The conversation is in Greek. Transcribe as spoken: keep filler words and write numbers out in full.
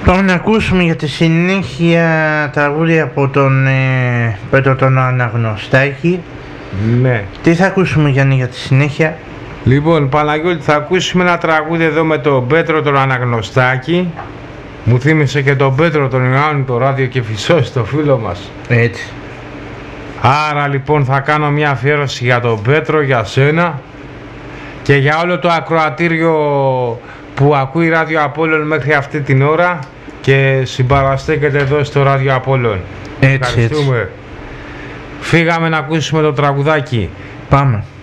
Πάμε να ακούσουμε για τη συνέχεια τραγούδια από τον ε, Πέτρο τον Αναγνωστάκη. Ναι. Τι θα ακούσουμε, Γιάννη, για τη συνέχεια? Λοιπόν, Παναγιώτη, θα ακούσουμε ένα τραγούδι εδώ με τον Πέτρο τον Αναγνωστάκη. Μου θύμισε και τον Πέτρο τον Ιωάννη, το ράδιο και φυσός, το φίλο μας. Έτσι. Άρα λοιπόν θα κάνω μια αφιέρωση για τον Πέτρο, για σένα και για όλο το ακροατήριο που ακούει Ράδιο Απόλλων μέχρι αυτή την ώρα και συμπαραστέκεται εδώ στο Ράδιο Απόλλων. Έτσι, Ευχαριστούμε. Έτσι. Φύγαμε να ακούσουμε το τραγουδάκι. Πάμε.